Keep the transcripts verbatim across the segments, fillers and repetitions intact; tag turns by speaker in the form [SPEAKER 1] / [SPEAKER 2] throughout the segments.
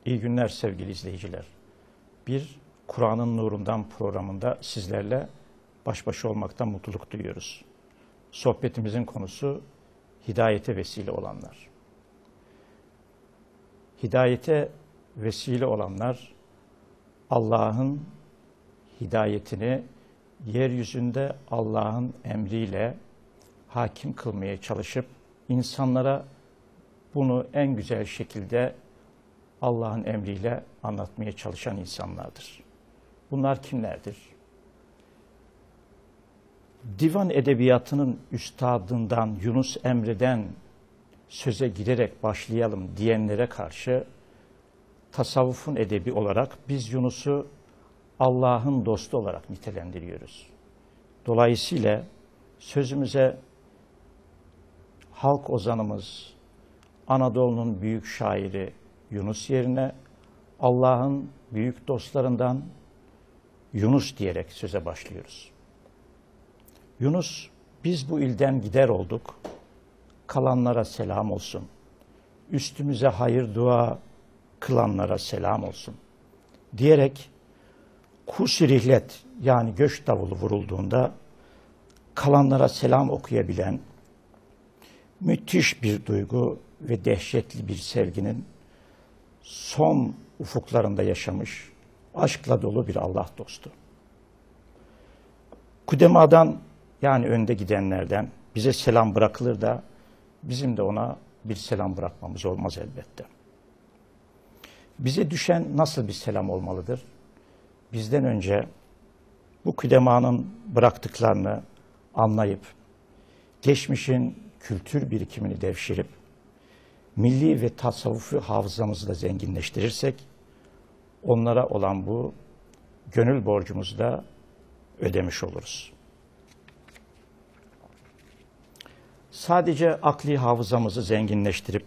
[SPEAKER 1] İyi günler sevgili izleyiciler. Bir Kur'an'ın Nurundan programında sizlerle baş başa olmaktan mutluluk duyuyoruz. Sohbetimizin konusu hidayete vesile olanlar. Hidayete vesile olanlar Allah'ın hidayetini yeryüzünde Allah'ın emriyle hakim kılmaya çalışıp insanlara bunu en güzel şekilde Allah'ın emriyle anlatmaya çalışan insanlardır. Bunlar kimlerdir? Divan edebiyatının üstadından Yunus Emre'den söze girerek başlayalım diyenlere karşı tasavvufun edebi olarak biz Yunus'u Allah'ın dostu olarak nitelendiriyoruz. Dolayısıyla sözümüze halk ozanımız, Anadolu'nun büyük şairi Yunus yerine Allah'ın büyük dostlarından Yunus diyerek söze başlıyoruz. Yunus, biz bu ilden gider olduk, kalanlara selam olsun. Üstümüze hayır dua kılanlara selam olsun diyerek kus-i rihlet yani göç davulu vurulduğunda kalanlara selam okuyabilen müthiş bir duygu ve dehşetli bir sevginin son ufuklarında yaşamış, aşkla dolu bir Allah dostu. Kudemadan yani önde gidenlerden bize selam bırakılır da bizim de ona bir selam bırakmamız olmaz elbette. Bize düşen nasıl bir selam olmalıdır? Bizden önce bu kudemanın bıraktıklarını anlayıp, geçmişin kültür birikimini devşirip, milli ve tasavvufi hafızamızı da zenginleştirirsek, onlara olan bu gönül borcumuzu da ödemiş oluruz. Sadece akli hafızamızı zenginleştirip,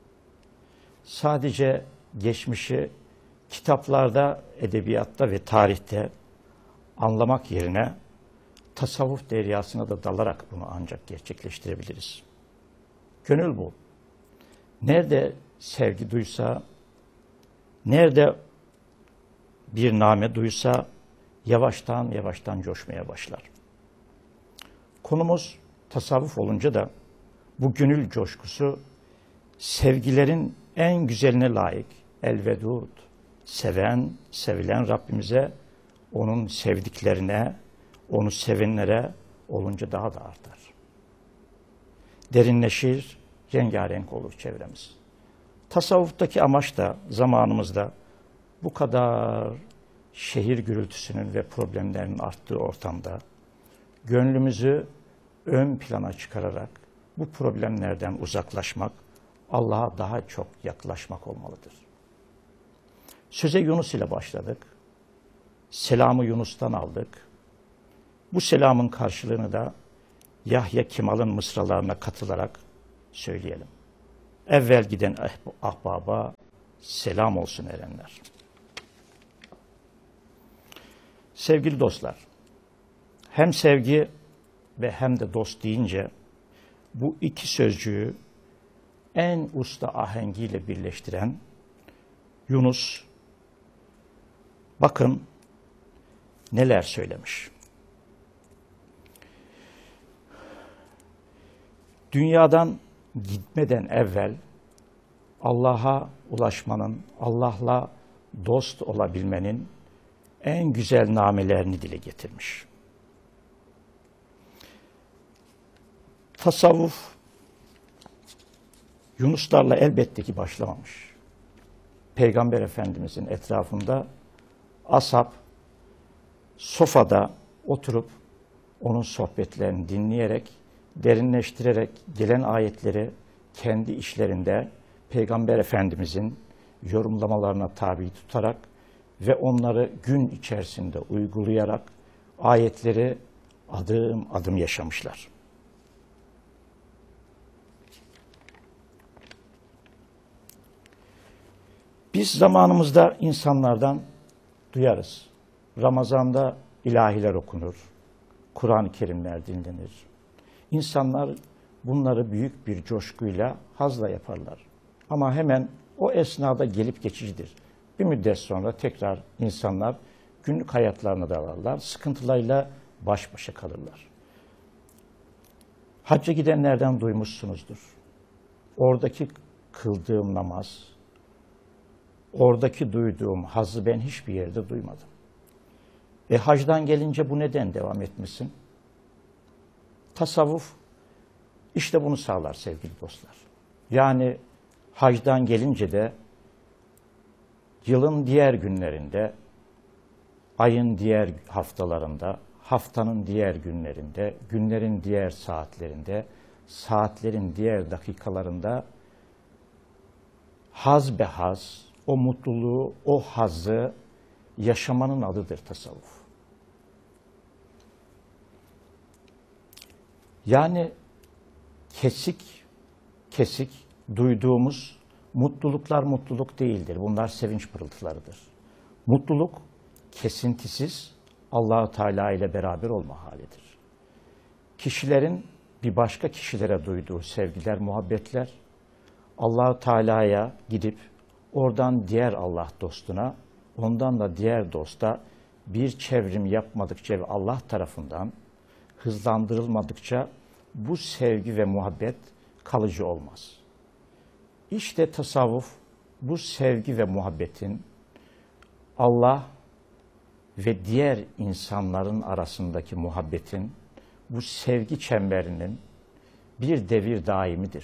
[SPEAKER 1] sadece geçmişi kitaplarda, edebiyatta ve tarihte anlamak yerine tasavvuf deryasına da dalarak bunu ancak gerçekleştirebiliriz. Gönül bu. Nerede sevgi duysa, nerede bir name duysa yavaştan yavaştan coşmaya başlar. Konumuz tasavvuf olunca da bu gönül coşkusu sevgilerin en güzeline layık, el-vedud, seven, sevilen Rabbimize, onun sevdiklerine, onu sevenlere olunca daha da artar. Derinleşir, rengarenk olur çevremiz. Tasavvuftaki amaç da zamanımızda bu kadar şehir gürültüsünün ve problemlerin arttığı ortamda gönlümüzü ön plana çıkararak bu problemlerden uzaklaşmak, Allah'a daha çok yaklaşmak olmalıdır. Söze Yunus ile başladık. Selamı Yunus'tan aldık. Bu selamın karşılığını da Yahya Kemal'ın mısralarına katılarak söyleyelim. Evvel giden ahbaba selam olsun erenler. Sevgili dostlar, hem sevgi ve hem de dost deyince bu iki sözcüğü en usta ahengiyle birleştiren Yunus, bakın neler söylemiş. Dünyadan gitmeden evvel Allah'a ulaşmanın, Allah'la dost olabilmenin en güzel namelerini dile getirmiş. Tasavvuf Yunuslarla elbette ki başlamamış. Peygamber Efendimizin etrafında ashab sofada oturup onun sohbetlerini dinleyerek, derinleştirerek gelen ayetleri kendi işlerinde Peygamber Efendimizin yorumlamalarına tabi tutarak ve onları gün içerisinde uygulayarak ayetleri adım adım yaşamışlar. Biz zamanımızda insanlardan duyarız. Ramazan'da ilahiler okunur, Kur'an-ı Kerimler dinlenir. İnsanlar bunları büyük bir coşkuyla, hazla yaparlar. Ama hemen O esnada gelip geçicidir. Bir müddet sonra tekrar insanlar günlük hayatlarına dalarlar, sıkıntılarıyla baş başa kalırlar. Hacca gidenlerden duymuşsunuzdur. Oradaki kıldığım namaz, oradaki duyduğum hazzı ben hiçbir yerde duymadım. E hacdan gelince bu neden devam etmesin? Tasavvuf işte bunu sağlar sevgili dostlar. Yani hacdan gelince de yılın diğer günlerinde, ayın diğer haftalarında, haftanın diğer günlerinde, günlerin diğer saatlerinde, saatlerin diğer dakikalarında haz be haz, o mutluluğu, o hazzı yaşamanın adıdır tasavvuf. Yani kesik, kesik duyduğumuz mutluluklar mutluluk değildir. Bunlar sevinç pırıltılarıdır. Mutluluk kesintisiz Allah-u Teala ile beraber olma halidir. Kişilerin bir başka kişilere duyduğu sevgiler, muhabbetler, Allah-u Teala'ya gidip oradan diğer Allah dostuna, ondan da diğer dosta bir çevrim yapmadıkça ve Allah tarafından hızlandırılmadıkça bu sevgi ve muhabbet kalıcı olmaz. İşte tasavvuf bu sevgi ve muhabbetin Allah ve diğer insanların arasındaki muhabbetin, bu sevgi çemberinin bir devir daimidir.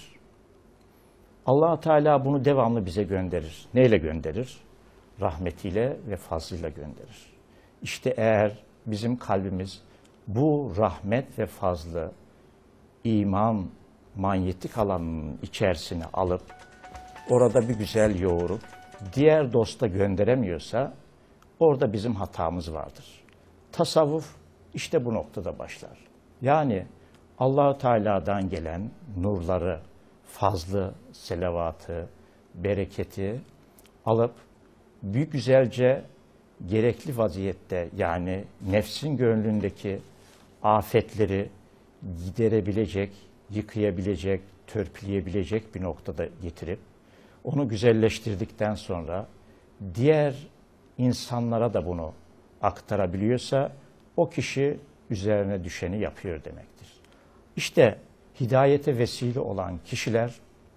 [SPEAKER 1] Allah Teala bunu devamlı bize gönderir. Neyle gönderir? Rahmetiyle ve fazlıyla gönderir. İşte eğer bizim kalbimiz bu rahmet ve fazlı iman manyetik alanının içerisine alıp orada bir güzel yoğurup diğer dosta gönderemiyorsa orada bizim hatamız vardır. Tasavvuf işte bu noktada başlar. Yani Allah-u Teala'dan gelen nurları, fazlı selavatı, bereketi alıp bir güzelce gerekli vaziyette, yani nefsin gönlündeki afetleri giderebilecek, yıkayabilecek, törpüleyebilecek bir noktada getirip onu güzelleştirdikten sonra diğer insanlara da bunu aktarabiliyorsa o kişi üzerine düşeni yapıyor demektir. İşte hidayete vesile olan kişiler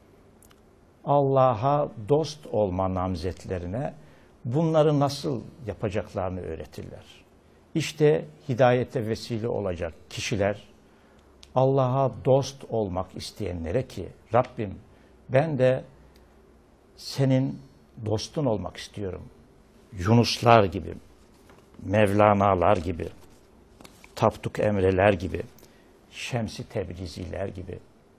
[SPEAKER 1] Allah'a dost olma namzetlerine bunları nasıl yapacaklarını öğretirler. İşte hidayete vesile olacak kişiler Allah'a dost olmak isteyenlere ki Rabbim ben de senin dostun olmak istiyorum. Yunuslar gibi, Mevlana'lar gibi, Tapduk Emreler gibi, Şems-i Tebriziler gibi,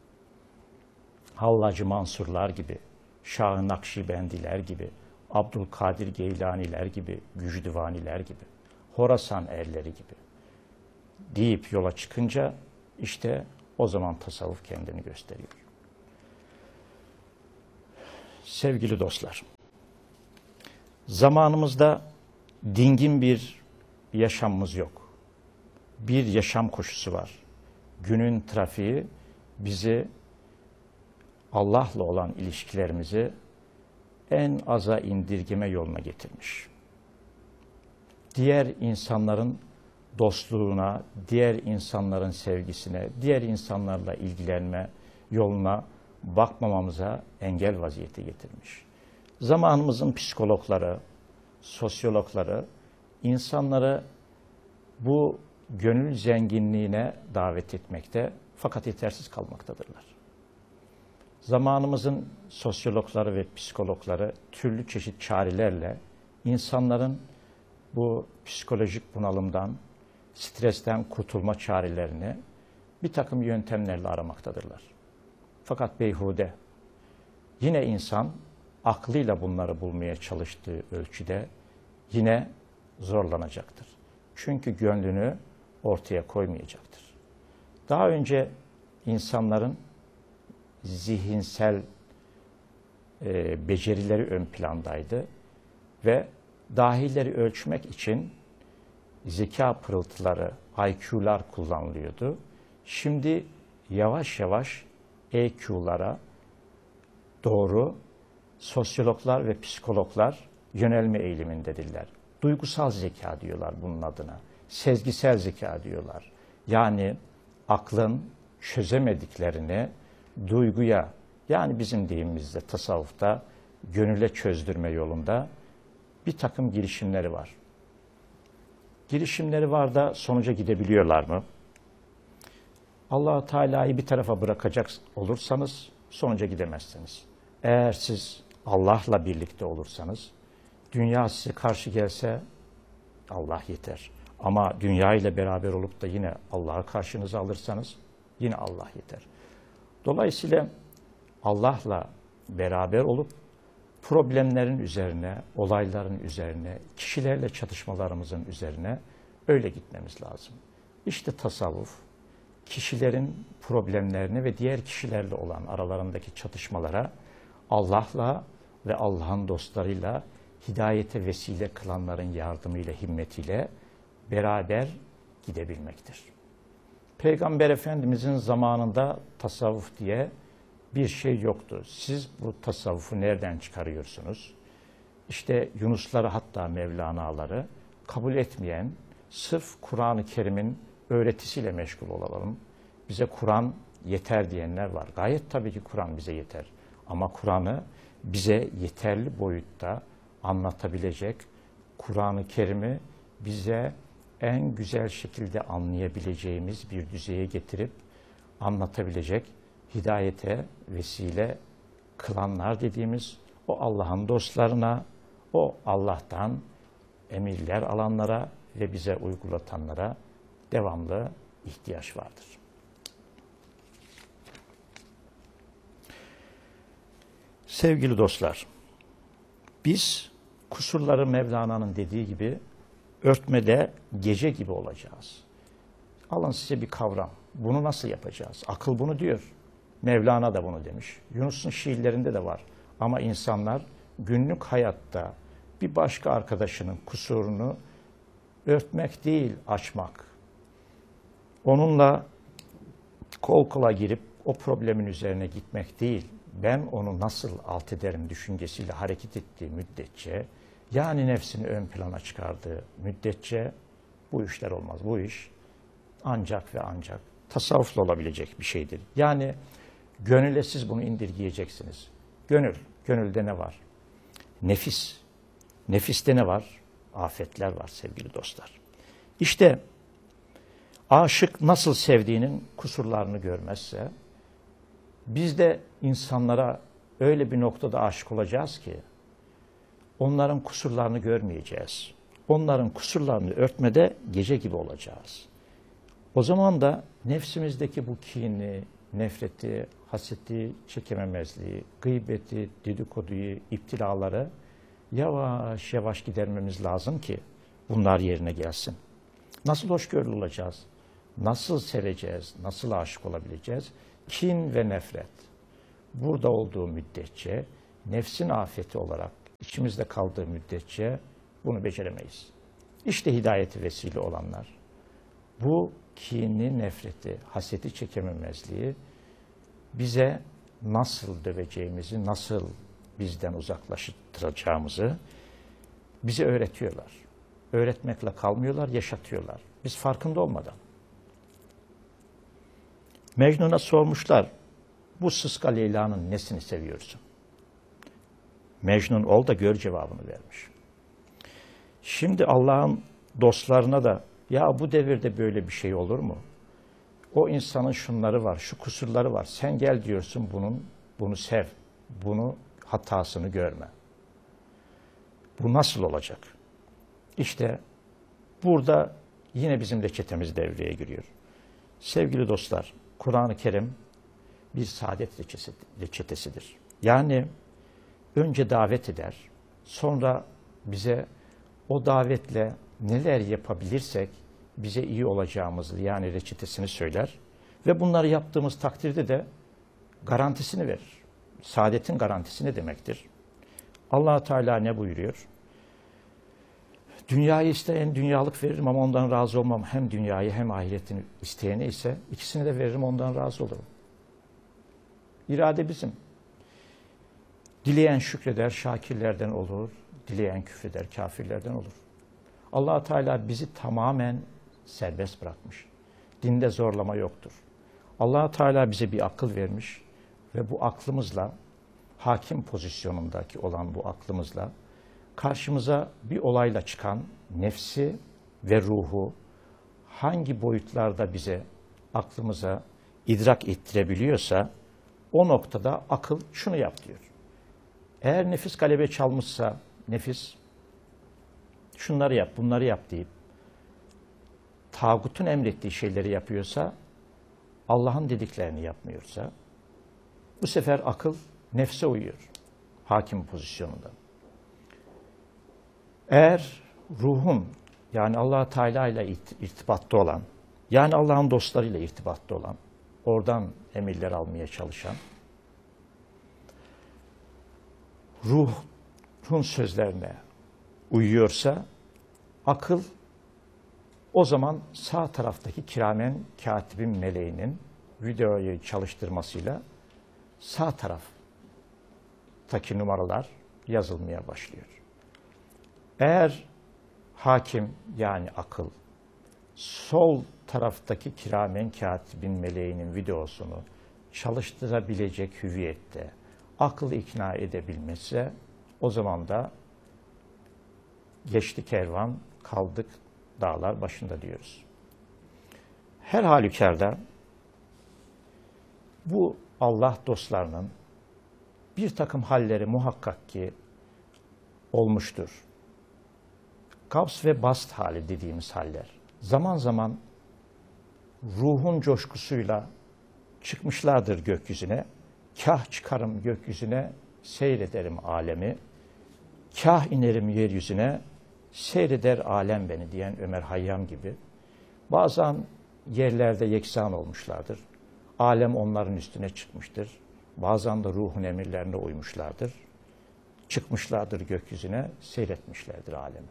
[SPEAKER 1] Hallacı Mansurlar gibi, Şah-ı Nakşibendiler gibi, Abdülkadir Geylaniler gibi, Gücdüvaniler gibi, Horasan erleri gibi deyip yola çıkınca işte o zaman tasavvuf kendini gösteriyor. Sevgili dostlar, zamanımızda dingin bir yaşamımız yok. Bir yaşam koşusu var. Günün trafiği bizi, Allah'la olan ilişkilerimizi en aza indirgeme yoluna getirmiş. Diğer insanların dostluğuna, diğer insanların sevgisine, diğer insanlarla ilgilenme yoluna bakmamamıza engel vaziyete getirmiş. Zamanımızın psikologları, sosyologları insanları bu gönül zenginliğine davet etmekte fakat yetersiz kalmaktadırlar. Zamanımızın sosyologları ve psikologları türlü çeşit çarelerle insanların bu psikolojik bunalımdan, stresten kurtulma çarelerini bir takım yöntemlerle aramaktadırlar. Fakat beyhude. Yine insan aklıyla bunları bulmaya çalıştığı ölçüde yine zorlanacaktır. Çünkü gönlünü ortaya koymayacaktır. Daha önce insanların zihinsel e, becerileri ön plandaydı ve dahileri ölçmek için zeka pırıltıları, I Q'lar kullanılıyordu. Şimdi yavaş yavaş E Q'lara doğru sosyologlar ve psikologlar yönelme eğilimindedirler. Duygusal zeka diyorlar bunun adına. Sezgisel zeka diyorlar. Yani aklın çözemediklerini duyguya, yani bizim deyimimizde tasavvufta gönüle çözdürme yolunda bir takım girişimleri var. Girişimleri var da sonuca gidebiliyorlar mı? Allah-u Teala'yı bir tarafa bırakacak olursanız sonuca gidemezsiniz. Eğer siz Allah'la birlikte olursanız, dünya size karşı gelse Allah yeter. Ama dünya ile beraber olup da yine Allah'ı karşınıza alırsanız yine Allah yeter. Dolayısıyla Allah'la beraber olup problemlerin üzerine, olayların üzerine, kişilerle çatışmalarımızın üzerine öyle gitmemiz lazım. İşte tasavvuf, kişilerin problemlerine ve diğer kişilerle olan aralarındaki çatışmalara Allah'la ve Allah'ın dostlarıyla hidayete vesile kılanların yardımıyla, himmetiyle beraber gidebilmektir. Peygamber Efendimizin zamanında tasavvuf diye bir şey yoktu. Siz bu tasavvufu nereden çıkarıyorsunuz? İşte Yunusları, hatta Mevlana'ları kabul etmeyen, sırf Kur'an-ı Kerim'in öğretisiyle meşgul olalım, bize Kur'an yeter diyenler var. Gayet tabii ki Kur'an bize yeter. Ama Kur'an'ı bize yeterli boyutta anlatabilecek, Kur'an-ı Kerim'i bize en güzel şekilde anlayabileceğimiz bir düzeye getirip anlatabilecek, hidayete vesile kılanlar dediğimiz o Allah'ın dostlarına, o Allah'tan emirler alanlara ve bize uygulatanlara devamlı ihtiyaç vardır. Sevgili dostlar, biz kusurları Mevlana'nın dediği gibi örtmede gece gibi olacağız. Alın size bir kavram. Bunu nasıl yapacağız? Akıl bunu diyor. Mevlana da bunu demiş. Yunus'un şiirlerinde de var. Ama insanlar günlük hayatta bir başka arkadaşının kusurunu örtmek değil, açmak. Onunla kol kola girip o problemin üzerine gitmek değil, ben onu nasıl alt ederim düşüncesiyle hareket ettiği müddetçe, yani nefsini ön plana çıkardığı müddetçe bu işler olmaz. Bu iş ancak ve ancak tasavvufla olabilecek bir şeydir. Yani gönüle siz bunu indirgeyeceksiniz. Gönül, gönülde ne var? Nefis. Nefiste ne var? Afetler var sevgili dostlar. İşte aşık nasıl sevdiğinin kusurlarını görmezse, biz de insanlara öyle bir noktada aşık olacağız ki, onların kusurlarını görmeyeceğiz. Onların kusurlarını örtmede gece gibi olacağız. O zaman da nefsimizdeki bu kini, nefreti, haseti, çekememezliği, gıybeti, dedikoduyu, iptilaları yavaş yavaş gidermemiz lazım ki bunlar yerine gelsin. Nasıl hoşgörülü olacağız? Nasıl seveceğiz? Nasıl aşık olabileceğiz? Kin ve nefret burada olduğu müddetçe, nefsin afeti olarak içimizde kaldığı müddetçe bunu beceremeyiz. İşte hidayeti vesile olanlar bu kini, nefreti, haseti, çekememezliği bize nasıl döveceğimizi, nasıl bizden uzaklaştıracağımızı bize öğretiyorlar. Öğretmekle kalmıyorlar, yaşatıyorlar. Biz farkında olmadan. Mecnun'a sormuşlar, bu Sıska Leyla'nın nesini seviyorsun? Mecnun ol da gör cevabını vermiş. Şimdi Allah'ın dostlarına da, ya bu devirde böyle bir şey olur mu? O insanın şunları var, şu kusurları var. Sen gel diyorsun bunun, bunu sev, bunu hatasını görme. Bu nasıl olacak? İşte burada yine bizim reçetemiz devreye giriyor. Sevgili dostlar, Kur'an-ı Kerim bir saadet reçetesidir. Yani önce davet eder, sonra bize o davetle neler yapabilirsek bize iyi olacağımızı, yani reçetesini söyler ve bunları yaptığımız takdirde de garantisini verir. Saadetin garantisi ne demektir? Allah-u Teala ne buyuruyor? Dünyayı isteyen dünyalık veririm ama ondan razı olmam. Hem dünyayı hem ahiretini isteyene ise ikisini de veririm, ondan razı olurum. İrade bizim. Dileyen şükreder, şakirlerden olur. Dileyen küfreder, kafirlerden olur. Allah Teala bizi tamamen serbest bırakmış. Dinde zorlama yoktur. Allah Teala bize bir akıl vermiş ve bu aklımızla, hakim pozisyonundaki olan bu aklımızla karşımıza bir olayla çıkan nefsi ve ruhu hangi boyutlarda bize, aklımıza idrak ettirebiliyorsa o noktada akıl şunu yap diyor. Eğer nefis galebe çalmışsa, nefis şunları yap, bunları yap deyip tağutun emrettiği şeyleri yapıyorsa, Allah'ın dediklerini yapmıyorsa, bu sefer akıl nefse uyuyor, hakim pozisyonunda. Eğer ruhun, yani Allah Teala ile irtibatta olan, yani Allah'ın dostlarıyla irtibatta olan, oradan emirler almaya çalışan, ruhun sözlerine uyuyorsa, akıl o zaman sağ taraftaki kiramen katibin meleğinin videoyu çalıştırmasıyla sağ taraftaki numaralar yazılmaya başlıyor. Eğer hakim, yani akıl, sol taraftaki kiramen katibin meleğinin videosunu çalıştırabilecek hüviyette akıl ikna edebilmezse, o zaman da geçti kervan, kaldık dağlar başında diyoruz. Her halükarda bu Allah dostlarının bir takım halleri muhakkak ki olmuştur. Kavs ve bast hali dediğimiz haller. Zaman zaman ruhun coşkusuyla çıkmışlardır gökyüzüne. Kah çıkarım gökyüzüne, seyrederim alemi. Kah inerim yeryüzüne, seyreder alem beni diyen Ömer Hayyam gibi. Bazen yerlerde yeksan olmuşlardır. Alem onların üstüne çıkmıştır. Bazen de ruhun emirlerine uymuşlardır. Çıkmışlardır gökyüzüne, seyretmişlerdir alemi.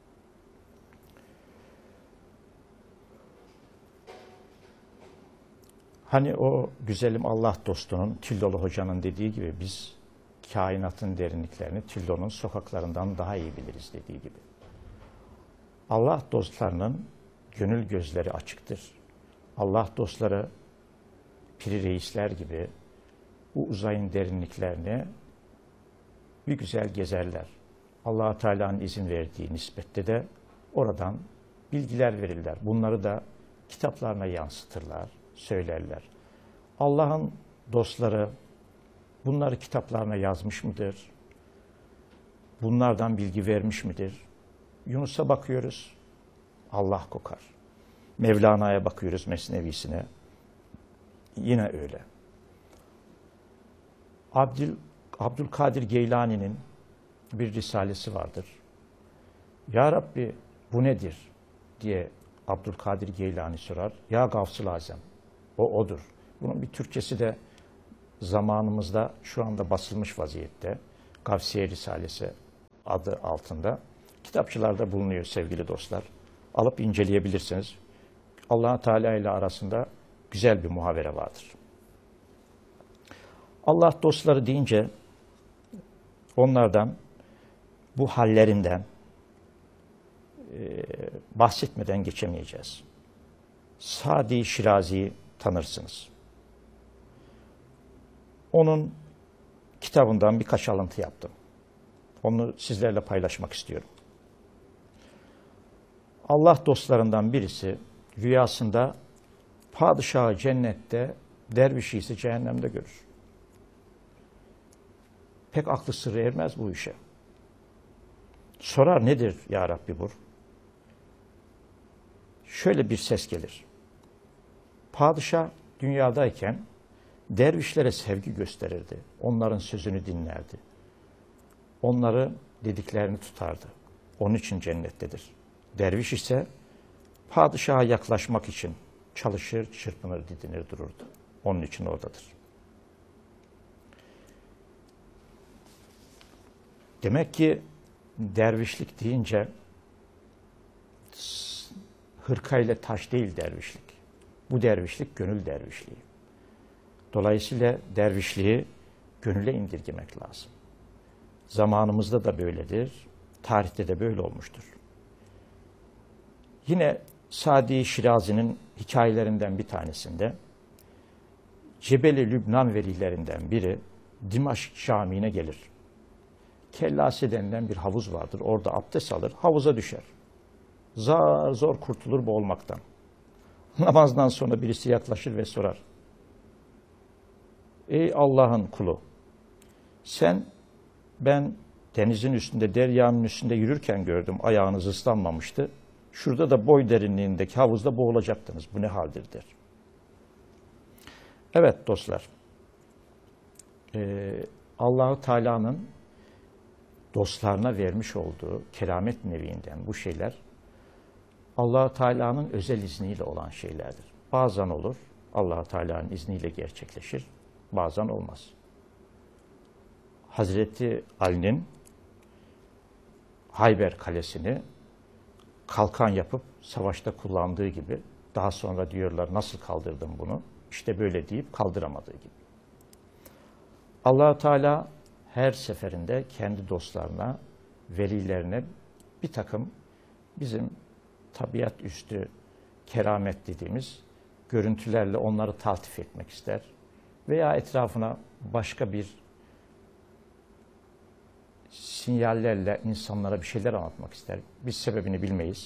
[SPEAKER 1] Hani o güzelim Allah dostunun, Tildolu Hoca'nın dediği gibi biz kainatın derinliklerini Tillo'nun sokaklarından daha iyi biliriz dediği gibi. Allah dostlarının gönül gözleri açıktır. Allah dostları piri reisler gibi bu uzayın derinliklerini bir güzel gezerler. Allah Teala'nın izin verdiği nispette de oradan bilgiler verirler. Bunları da kitaplarına yansıtırlar, söylerler. Allah'ın dostları bunları kitaplarına yazmış mıdır? Bunlardan bilgi vermiş midir? Yunus'a bakıyoruz, Allah kokar. Mevlana'ya bakıyoruz, Mesnevisine. Yine öyle. Abdül, Abdülkadir Geylani'nin bir risalesi vardır. Ya Rabbi bu nedir diye Abdülkadir Geylani sorar. Ya Gavs-ı Azem, o odur. Bunun bir Türkçesi de zamanımızda şu anda basılmış vaziyette. Gavsiye Risalesi adı altında. Kitapçılarda bulunuyor sevgili dostlar. Alıp inceleyebilirsiniz. Allah Teala ile arasında güzel bir muhavere vardır. Allah dostları deyince onlardan, bu hallerinden e, bahsetmeden geçemeyeceğiz. Sadi Şirazi'yi tanırsınız. Onun kitabından birkaç alıntı yaptım. Onu sizlerle paylaşmak istiyorum. Allah dostlarından birisi rüyasında padişahı cennette, dervişi ise cehennemde görür. Pek aklı sırrı ermez bu işe. Sorar, nedir ya Rabbi bu? Şöyle bir ses gelir. Padişah dünyadayken dervişlere sevgi gösterirdi. Onların sözünü dinlerdi. Onları dediklerini tutardı. Onun için cennettedir. Derviş ise padişaha yaklaşmak için çalışır, çırpınır, didinir dururdu. Onun için oradadır. Demek ki dervişlik deyince hırka ile taş değil dervişlik. Bu dervişlik gönül dervişliği. Dolayısıyla dervişliği gönüle indirgemek lazım. Zamanımızda da böyledir, tarihte de böyle olmuştur. Yine Sadi Şirazi'nin hikayelerinden bir tanesinde Cebeli Lübnan velilerinden biri Dimaşk Camii'ne gelir. Kellase denilen bir havuz vardır. Orada abdest alır, havuza düşer. Zar zor kurtulur boğulmaktan. Namazdan sonra birisi yaklaşır ve sorar. Ey Allah'ın kulu, sen ben denizin üstünde, deryanın üstünde yürürken gördüm, ayağınız ıslanmamıştı. Şurada da boy derinliğindeki havuzda boğulacaktınız. Bu ne haldir der. Evet dostlar, ee, Allah-u Teala'nın dostlarına vermiş olduğu keramet neviinden bu şeyler Allah-u Teala'nın özel izniyle olan şeylerdir. Bazen olur, Allah-u Teala'nın izniyle gerçekleşir, bazen olmaz. Hazreti Ali'nin Hayber Kalesi'ni kalkan yapıp savaşta kullandığı gibi, daha sonra diyorlar nasıl kaldırdım bunu? İşte böyle deyip kaldıramadığı gibi. Allah-u Teala her seferinde kendi dostlarına, velilerine bir takım bizim tabiat üstü keramet dediğimiz görüntülerle onları taltif etmek ister. Veya etrafına başka bir sinyallerle insanlara bir şeyler anlatmak ister. Biz sebebini bilmeyiz.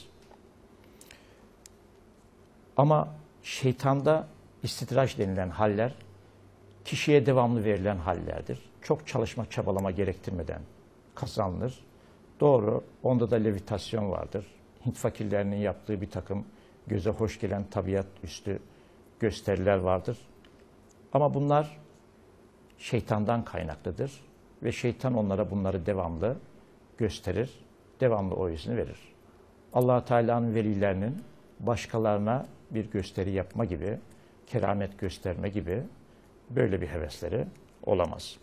[SPEAKER 1] Ama şeytanda istidraç denilen haller kişiye devamlı verilen hallerdir. Çok çalışma, çabalama gerektirmeden kazanılır. Doğru, onda da levitasyon vardır. Hint fakirlerinin yaptığı bir takım göze hoş gelen tabiat üstü gösteriler vardır. Ama bunlar şeytandan kaynaklıdır ve şeytan onlara bunları devamlı gösterir, devamlı o izni verir. Allah-u Teala'nın velilerinin başkalarına bir gösteri yapma gibi, keramet gösterme gibi böyle bir hevesleri olamaz.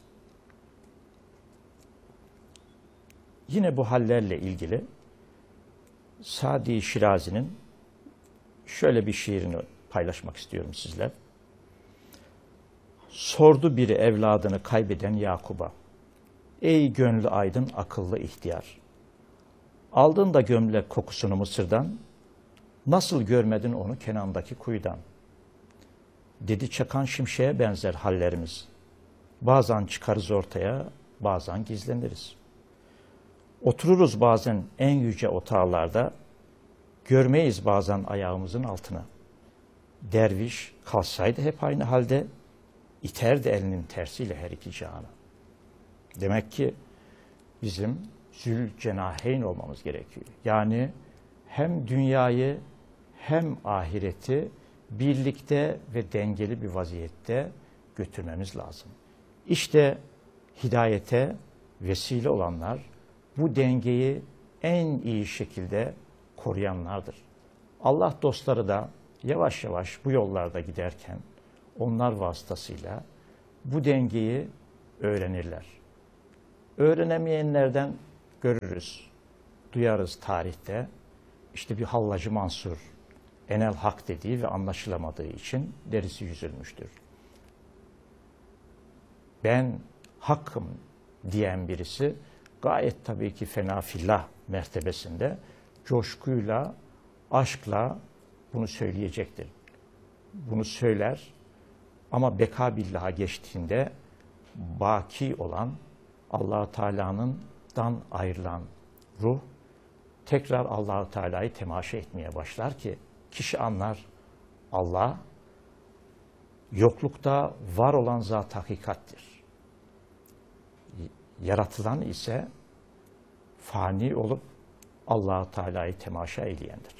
[SPEAKER 1] Yine bu hallerle ilgili Sadi Şirazi'nin şöyle bir şiirini paylaşmak istiyorum sizler. Sordu biri evladını kaybeden Yakub'a. Ey gönlü aydın akıllı ihtiyar. Aldın da gömlek kokusunu Mısır'dan, nasıl görmedin onu Kenan'daki kuyudan? Dedi çakan şimşeğe benzer hallerimiz. Bazen çıkarız ortaya, bazen gizleniriz. Otururuz bazen en yüce otağlarda, görmeyiz bazen ayağımızın altına. Derviş kalsaydı hep aynı halde, iterdi elinin tersiyle her iki cihanı. Demek ki bizim zülcenaheyn olmamız gerekiyor. Yani hem dünyayı hem ahireti birlikte ve dengeli bir vaziyette götürmemiz lazım. İşte hidayete vesile olanlar bu dengeyi en iyi şekilde koruyanlardır. Allah dostları da yavaş yavaş bu yollarda giderken onlar vasıtasıyla bu dengeyi öğrenirler. Öğrenemeyenlerden görürüz, duyarız tarihte. İşte bir Hallacı Mansur, enel hak dediği ve anlaşılamadığı için derisi yüzülmüştür. Ben hakkım diyen birisi gayet tabii ki fena fillah mertebesinde coşkuyla, aşkla bunu söyleyecektir. Bunu söyler ama beka billah'a geçtiğinde baki olan Allah-u Teala'ndan ayrılan ruh tekrar Allah-u Teala'yı temaşa etmeye başlar ki kişi anlar Allah yoklukta var olan zat hakikattir. Yaratılan ise fani olup Allah-u Teala'yı temaşa eyleyendir.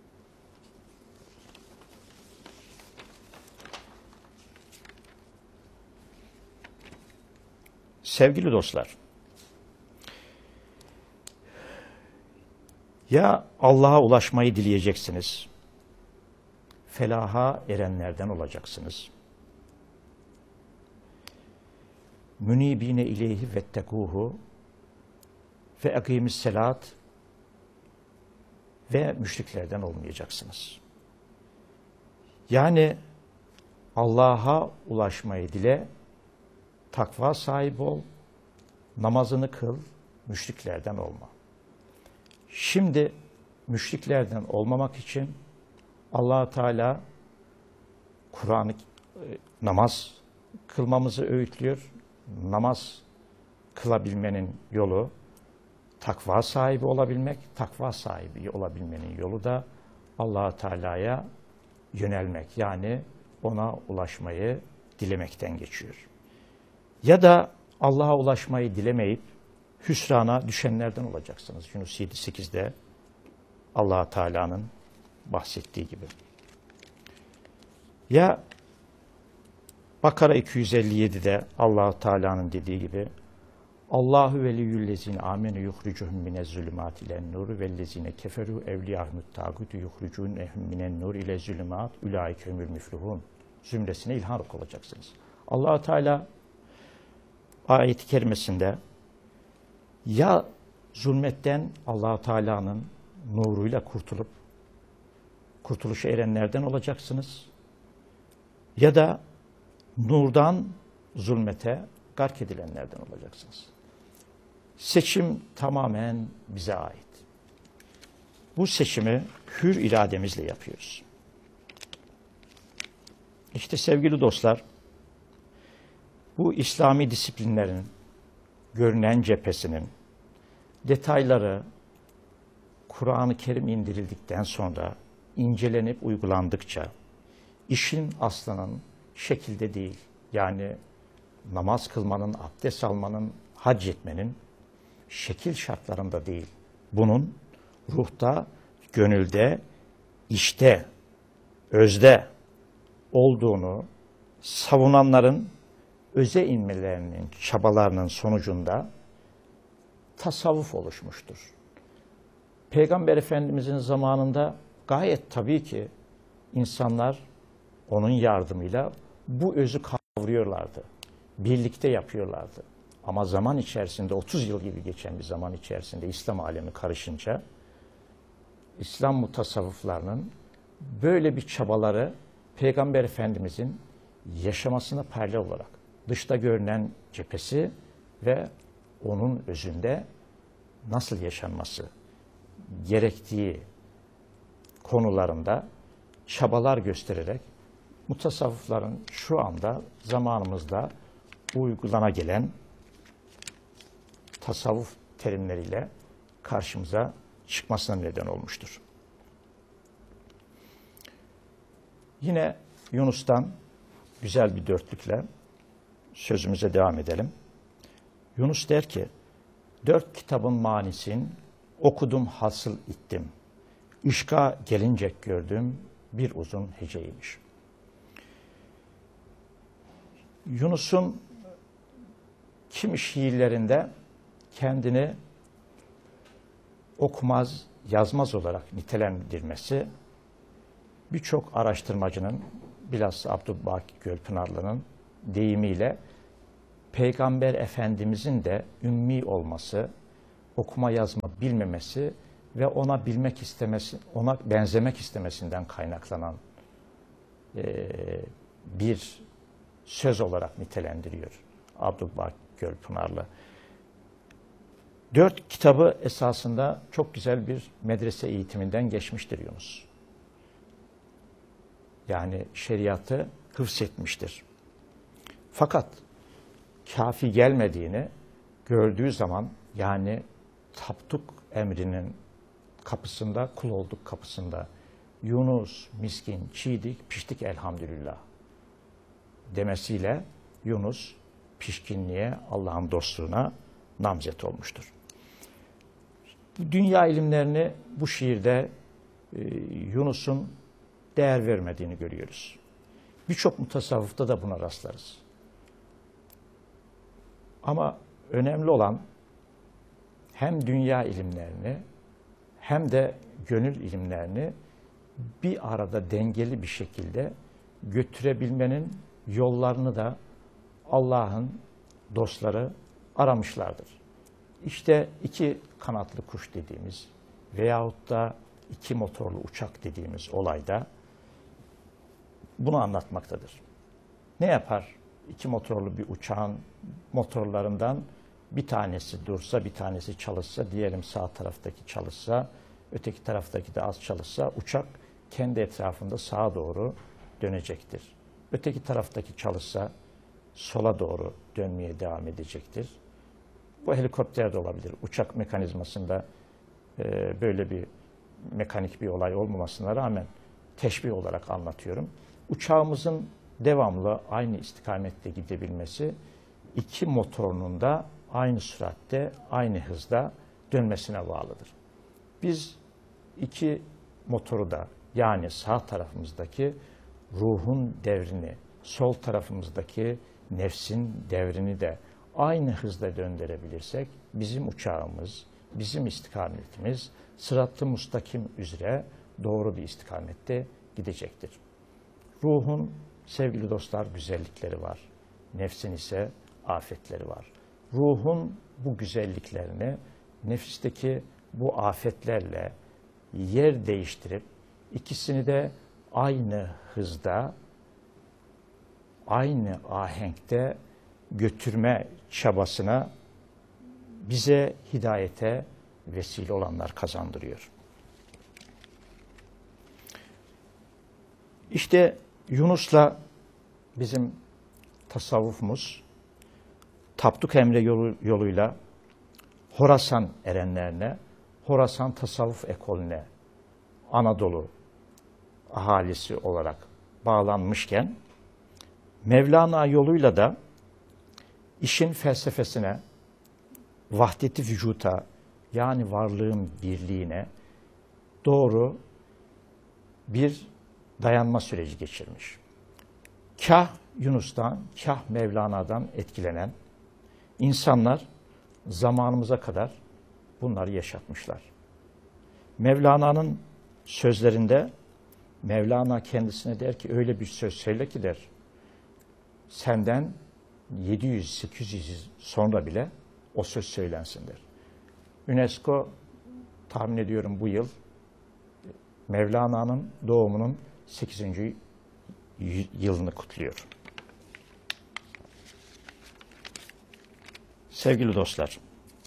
[SPEAKER 1] Sevgili dostlar, ya Allah'a ulaşmayı dileyeceksiniz, felaha erenlerden olacaksınız. Münibine ileyhi vettekuhu ve ekimis selat ve müşriklerden olmayacaksınız. Yani Allah'a ulaşmayı dile, takva sahibi ol, namazını kıl, müşriklerden olma. Şimdi müşriklerden olmamak için Allah Teala Kur'an'ı namaz kılmamızı öğütlüyor. Namaz kılabilmenin yolu takva sahibi olabilmek, takva sahibi olabilmenin yolu da Allah Teala'ya yönelmek, yani ona ulaşmayı dilemekten geçiyor. Ya da Allah'a ulaşmayı dilemeyip hüsrana düşenlerden olacaksınız. Yunus yedi sekizde Allah Teala'nın bahsettiği gibi. Ya Bakara iki yüz elli yedi'de Allah Teala'nın dediği gibi Allahu veliyyüllezine amenu yuhricuhum minez-zulümat ilen-nur vellezine keferu evliyahumut tağutu yuhricuhum minen-nur ile-zulümat ulaike humul müflihun zümresine ilhak olacaksınız. Allah Teala ayet-i kerimesinde ya zulmetten Allah Teala'nın nuruyla kurtulup kurtuluşa erenlerden olacaksınız ya da nurdan zulmete gark edilenlerden olacaksınız. Seçim tamamen bize ait. Bu seçimi hür irademizle yapıyoruz. İşte sevgili dostlar, bu İslami disiplinlerin görünen cephesinin detayları Kur'an-ı Kerim indirildikten sonra incelenip uygulandıkça işin aslının şekilde değil, yani namaz kılmanın, abdest almanın, hac etmenin şekil şartlarında değil, bunun ruhta, gönülde, işte, özde olduğunu savunanların öze inmelerinin, çabalarının sonucunda tasavvuf oluşmuştur. Peygamber Efendimizin zamanında gayet tabii ki insanlar onun yardımıyla bu özü kavruyorlardı. Birlikte yapıyorlardı. Ama zaman içerisinde, otuz yıl gibi geçen bir zaman içerisinde İslam alemi karışınca İslam mutasavvıflarının böyle bir çabaları Peygamber Efendimizin yaşamasına paralel olarak dışta görünen cephesi ve onun özünde nasıl yaşanması gerektiği konularında çabalar göstererek mutasavvıfların şu anda zamanımızda uygulana gelen tasavvuf terimleriyle karşımıza çıkmasına neden olmuştur. Yine Yunus'tan güzel bir dörtlükle sözümüze devam edelim. Yunus der ki, dört kitabın manisin okudum hasıl ittim. Işka gelincek gördüm bir uzun heceymiş. Yunus'un kimi şiirlerinde kendini okumaz, yazmaz olarak nitelendirmesi birçok araştırmacının, bilhassa Abdülbaki Gölpınarlı'nın deyimiyle Peygamber Efendimizin de ümmi olması, okuma yazma bilmemesi ve ona bilmek istemesi, ona benzemek istemesinden kaynaklanan e, bir söz olarak nitelendiriyor Abdülbaki Gölpınarlı. Dört kitabı esasında çok güzel bir medrese eğitiminden geçmiştir Yunus. Yani şeriatı hıfzetmiştir. Fakat kafi gelmediğini gördüğü zaman, yani taptuk emrinin kapısında, kul olduk kapısında Yunus miskin çiğdik piştik elhamdülillah demesiyle Yunus pişkinliğe, Allah'ın dostluğuna namzet olmuştur. Dünya ilimlerini bu şiirde e, Yunus'un değer vermediğini görüyoruz. Birçok mutasavvıfta da buna rastlarız. Ama önemli olan hem dünya ilimlerini hem de gönül ilimlerini bir arada dengeli bir şekilde götürebilmenin yollarını da Allah'ın dostları aramışlardır. İşte iki kanatlı kuş dediğimiz veyahut da iki motorlu uçak dediğimiz olayda bunu anlatmaktadır. Ne yapar? İki motorlu bir uçağın motorlarından Bir tanesi dursa, bir tanesi çalışsa, diyelim sağ taraftaki çalışsa, öteki taraftaki de az çalışsa, uçak kendi etrafında sağa doğru dönecektir. Öteki taraftaki çalışsa, sola doğru dönmeye devam edecektir. Bu helikopter de olabilir. Uçak mekanizmasında e, böyle bir mekanik bir olay olmamasına rağmen teşbih olarak anlatıyorum. Uçağımızın devamlı aynı istikamette gidebilmesi, iki motorunun da aynı süratte, aynı hızda dönmesine bağlıdır. Biz iki motoru da, yani sağ tarafımızdaki ruhun devrini, sol tarafımızdaki nefsin devrini de aynı hızda döndürebilirsek, bizim uçağımız, bizim istikametimiz sırat-ı mustakim üzere doğru bir istikamette gidecektir. Ruhun, sevgili dostlar, güzellikleri var. Nefsin ise afetleri var. Ruhun bu güzelliklerini nefisteki bu afetlerle yer değiştirip ikisini de aynı hızda, aynı ahenkte götürme çabasına bize hidayete vesile olanlar kazandırıyor. İşte Yunus'la bizim tasavvufumuz Tapduk Emre yolu, yoluyla Horasan erenlerine, Horasan tasavvuf ekolüne, Anadolu ahalisi olarak bağlanmışken, Mevlana yoluyla da işin felsefesine, vahdeti vücuta, yani varlığın birliğine doğru bir dayanma süreci geçirmiş. Kah Yunus'tan, kah Mevlana'dan etkilenen insanlar zamanımıza kadar bunları yaşatmışlar. Mevlana'nın sözlerinde Mevlana kendisine der ki, öyle bir söz söyle ki der, senden yedi yüz sekiz yüz yıl sonra bile o söz söylensin der. UNESCO tahmin ediyorum bu yıl Mevlana'nın doğumunun sekizinci yılını kutluyor. Sevgili dostlar,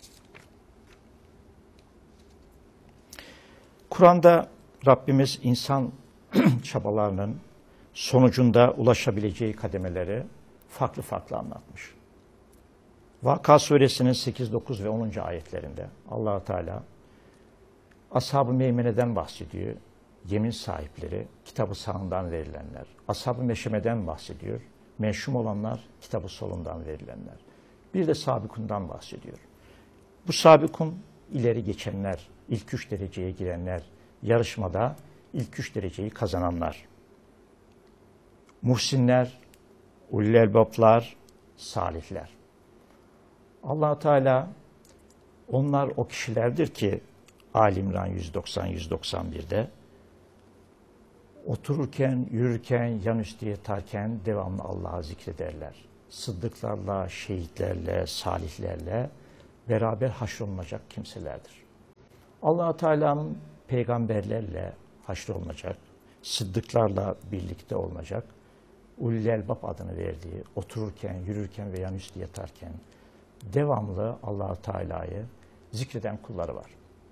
[SPEAKER 1] Kur'an'da Rabbimiz insan çabalarının sonucunda ulaşabileceği kademeleri farklı farklı anlatmış. Vakıa Suresinin sekiz, dokuz ve onuncu ayetlerinde Allah-u Teala Ashab-ı Meymene'den bahsediyor. Yemin sahipleri, kitabı sağından verilenler. Ashab-ı Meşeme'den bahsediyor. Menşum olanlar, kitabı solundan verilenler. Bir de Sabıkun'dan bahsediyor. Bu Sabıkun ileri geçenler, ilk üç dereceye girenler, yarışmada ilk üç dereceyi kazananlar. Muhsinler, ulul elbaplar, salihler. Allah-u Teala onlar o kişilerdir ki Ali İmran yüz doksan yüz doksan bir'de otururken, yürürken, yan üstü yatarken devamlı Allah'ı zikrederler. Sıddıklarla, şehitlerle, salihlerle beraber haşrolunacak kimselerdir. Allah-u Teala'nın peygamberlerle haşrolunacak, sıddıklarla birlikte olunacak, ulul elbap adını verdiği, otururken, yürürken ve yan üstü yatarken devamlı Allah-u Teala'yı zikreden kulları var.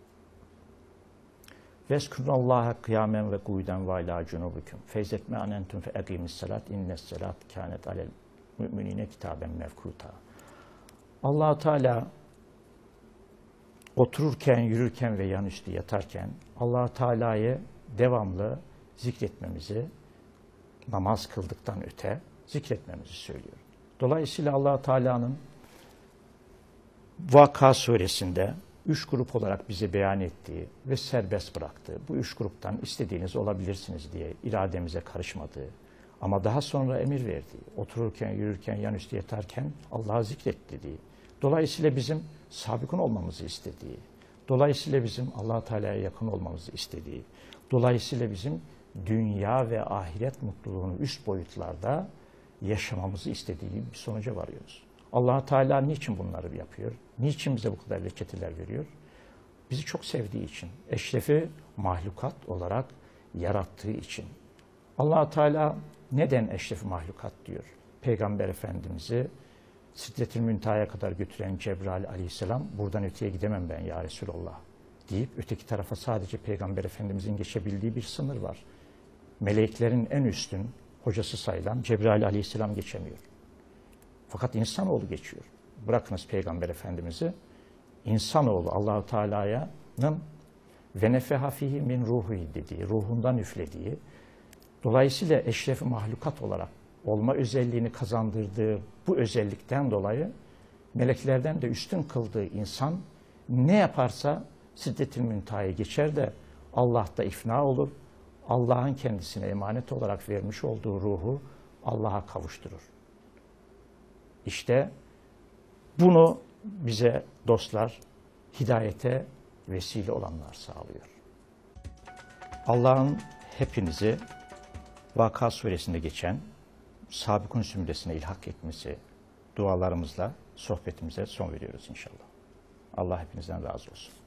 [SPEAKER 1] Veskurullaha kıyamen ve kuyden ve alâ cunubukum. Feyzetme anentum fe eqimis salat innes salat kânet alel müminine kitaben mevkuta. Allah-u Teala otururken, yürürken ve yan üstü yatarken Allah-u Teala'yı devamlı zikretmemizi, namaz kıldıktan öte zikretmemizi söylüyor. Dolayısıyla Allah-u Teala'nın Vakıa Suresinde üç grup olarak bize beyan ettiği ve serbest bıraktığı, bu üç gruptan istediğiniz olabilirsiniz diye irademize karışmadığı ama daha sonra emir verdiği, otururken, yürürken, yan üstü yatarken Allah'ı zikret dediği, dolayısıyla bizim sabıkun olmamızı istediği, dolayısıyla bizim Allah-u Teala'ya yakın olmamızı istediği, dolayısıyla bizim dünya ve ahiret mutluluğunu üst boyutlarda yaşamamızı istediği bir sonuca varıyoruz. Allah-u Teala niçin bunları yapıyor? Niçin bize bu kadar reçeteler veriyor? Bizi çok sevdiği için, eşrefi mahlukat olarak yarattığı için. Allah-u Teala neden eşrefi mahlukat diyor? Peygamber Efendimiz'i Sidretül Münteha'ya kadar götüren Cebrail aleyhisselam, buradan öteye gidemem ben ya Resulallah deyip öteki tarafa sadece Peygamber Efendimizin geçebildiği bir sınır var. Meleklerin en üstün hocası sayılan Cebrail aleyhisselam geçemiyor. Fakat insanoğlu geçiyor. Bırakınız Peygamber Efendimiz'i, insanoğlu Allah-u Teala'nın ve nefeha fihi min ruhi dediği, ruhundan üflediği, dolayısıyla eşref-i mahlukat olarak olma özelliğini kazandırdığı bu özellikten dolayı meleklerden de üstün kıldığı insan ne yaparsa Sidretül Münteha'ya geçer de Allah'ta ifna olur, Allah'ın kendisine emanet olarak vermiş olduğu ruhu Allah'a kavuşturur. İşte bunu bize dostlar hidayete vesile olanlar sağlıyor. Allah'ın hepinizi Vakıa Suresinde geçen Sabikun zümresine ilhak etmesi dualarımızla sohbetimize son veriyoruz inşallah. Allah hepinizden razı olsun.